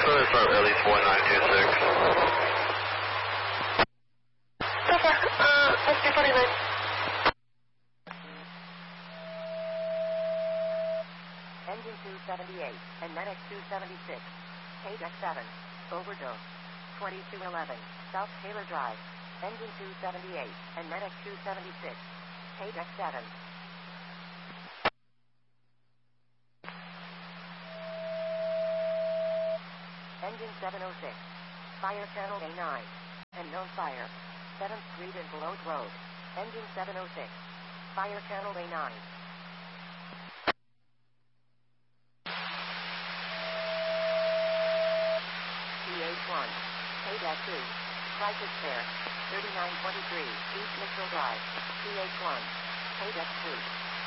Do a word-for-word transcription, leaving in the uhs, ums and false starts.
Clear start at least one nine two six. So far, uh, S P forty-nine. Engine two seventy-eight and Medic two seventy-six. K deck seven. Overdose. twenty-two eleven. South Taylor Drive. Engine two seventy-eight and Medic two seventy-six. K deck seven. Engine seven oh six. Fire channel A nine. And known fire. seventh Street and Beloit Road. Engine seven oh six. Fire channel A nine. P H one. K deck two. Crisis Fair. thirty-nine twenty-three. East Mitchell Drive. P H one. K deck two.